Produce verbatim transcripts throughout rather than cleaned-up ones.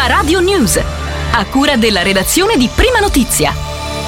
Prima Radio News, a cura della redazione di Prima Notizia.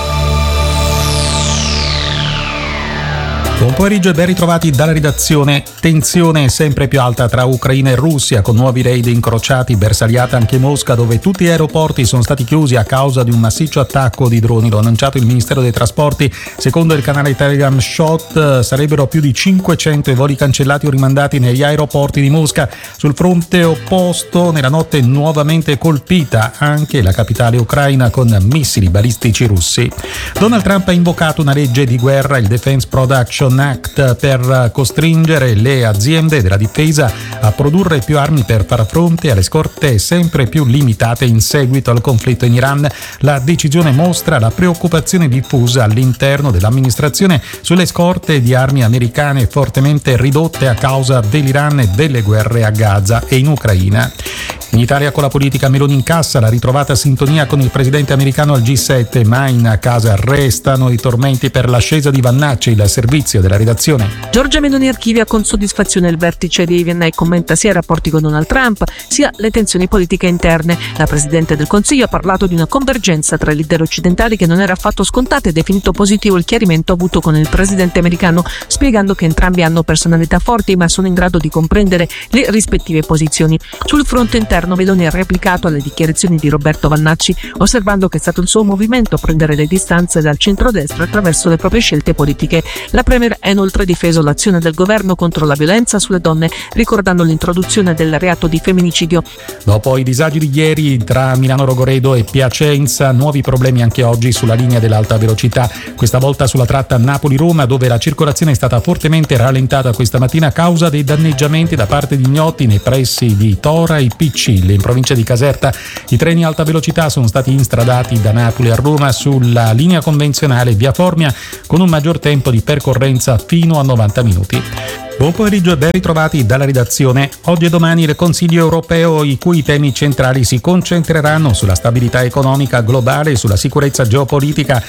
Buon pomeriggio e ben ritrovati dalla redazione. Tensione sempre più alta tra Ucraina e Russia, con nuovi raid incrociati, bersagliata anche Mosca, dove tutti gli aeroporti sono stati chiusi a causa di un massiccio attacco di droni. Lo ha annunciato il Ministero dei Trasporti. Secondo il canale Telegram Shot sarebbero più di cinquecento i voli cancellati o rimandati negli aeroporti di Mosca. Sul fronte opposto, nella notte nuovamente colpita anche la capitale ucraina con missili balistici russi. Donald Trump ha invocato una legge di guerra, il Defense Production Act, per costringere le aziende della difesa a produrre più armi per far fronte alle scorte sempre più limitate in seguito al conflitto in Iran. La decisione mostra la preoccupazione diffusa all'interno dell'amministrazione sulle scorte di armi americane fortemente ridotte a causa dell'Iran e delle guerre a Gaza e in Ucraina. In Italia, con la politica, Meloni incassa la ritrovata sintonia con il presidente americano al G sette, ma in casa restano i tormenti per l'ascesa di Vannacci, il servizio della redazione. Giorgia Meloni archivia con soddisfazione il vertice di Vienna e commenta sia i rapporti con Donald Trump sia le tensioni politiche interne. La Presidente del Consiglio ha parlato di una convergenza tra i leader occidentali che non era affatto scontata e definito positivo il chiarimento avuto con il presidente americano, spiegando che entrambi hanno personalità forti ma sono in grado di comprendere le rispettive posizioni. Sul fronte interno, Meloni ha replicato alle dichiarazioni di Roberto Vannacci, osservando che è stato il suo movimento a prendere le distanze dal centrodestra attraverso le proprie scelte politiche. La Premier ha inoltre difeso l'azione del governo contro la violenza sulle donne, ricordando l'introduzione del reato di femminicidio. Dopo i disagi di ieri tra Milano Rogoredo e Piacenza, nuovi problemi anche oggi sulla linea dell'alta velocità, questa volta sulla tratta Napoli-Roma, dove la circolazione è stata fortemente rallentata questa mattina a causa dei danneggiamenti da parte di ignoti nei pressi di Tora e Piccille. In provincia di Caserta i treni alta velocità sono stati instradati da Napoli a Roma sulla linea convenzionale via Formia con un maggior tempo di percorrenza fino a novanta minuti. Buon pomeriggio e ben ritrovati dalla redazione. Oggi e domani il Consiglio europeo, i cui temi centrali si concentreranno sulla stabilità economica globale, sulla sicurezza geopolitica